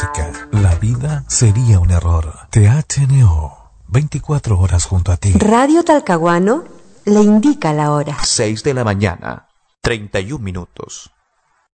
La vida sería un error. THNO, 24 horas junto a ti. Radio Talcahuano le indica la hora. 6 de la mañana, 31 minutos.